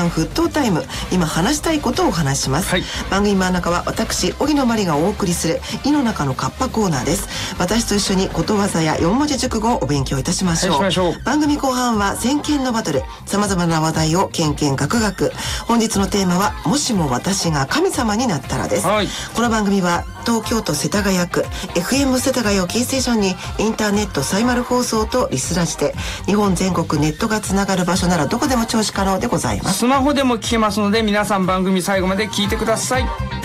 間沸騰タイム、今話したいことをお話しします、番組真ん中は私荻野真理がお送りする井の中のカッパコーナーです。私と一緒にことわざや4文字熟語をお勉強いたしましょう。番組後半は先見のバトル、様々な話題をけんけんがくがく。本日のテーマはもしも私が神様になったらです、この番組は東京都世田谷区 FM 世田谷をキーステーションにインターネットサイマル放送とリスラジで日本全国ネットがつながる場所ならどこでも聴取可能でございます。 スマホでも聞けますので皆さん番組最後まで聞いてください。